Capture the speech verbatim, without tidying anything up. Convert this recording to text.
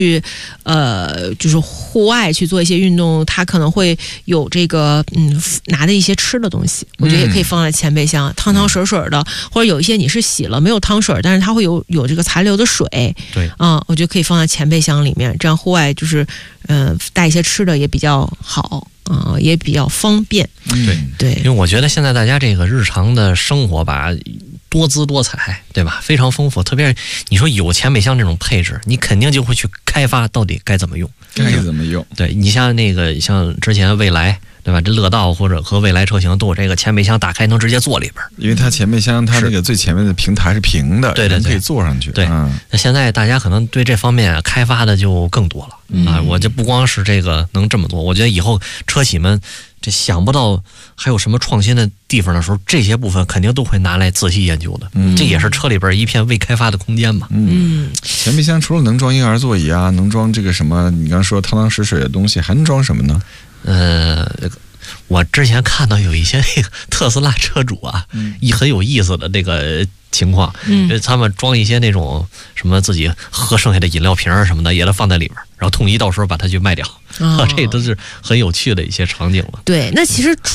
去呃，就是户外去做一些运动，它可能会有这个嗯拿的一些吃的东西，我觉得也可以放在前备箱，嗯、汤汤水水的，或者有一些你是洗了没有汤水，但是它会有有这个残留的水， 对， 啊、嗯，我觉得可以放在前备箱里面，这样户外就是嗯、呃、带一些吃的也比较好。啊、呃，也比较方便。 对对， 因为我觉得现在大家这个日常的生活吧，多姿多彩，对吧？非常丰富。特别是你说有前备箱这种配置，你肯定就会去开发到底该怎么用， 该怎么用。 对，你像那个像之前蔚来，对吧？这乐道或者和蔚来车型都有这个前备箱打开能直接坐里边， 因为它前备箱它那个最前面的平台是平的， 对对对， 可以坐上去。 对，那、嗯、现在大家可能对这方面开发的就更多了、嗯、啊！我就不光是这个能这么做，我觉得以后车企们这想不到还有什么创新的地方的时候，这些部分肯定都会拿来仔细研究的。嗯，这也是车里边一片未开发的空间嘛。 嗯，前备箱除了能装婴儿座椅啊，能装这个什么，你刚刚说汤汤水水的东西，还能装什么呢？ 呃，我之前看到有一些那个特斯拉车主啊，嗯、一很有意思的这个情况，嗯，他们装一些那种什么自己喝剩下的饮料瓶什么的，也都放在里边，然后统一到时候把它去卖掉，哦、这都是很有趣的一些场景了。 对，那其实